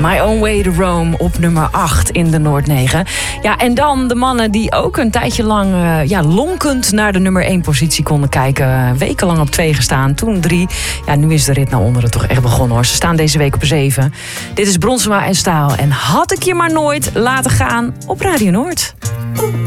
My Own Way to Rome op nummer 8 in de Noord 9. Ja, en dan de mannen die ook een tijdje lang lonkend naar de nummer 1 positie konden kijken. Wekenlang op 2 gestaan, toen 3. Ja, nu is de rit naar onderen toch echt begonnen hoor. Ze staan deze week op 7. Dit is Bronsema en Staal. En had ik je maar nooit laten gaan op Radio Noord.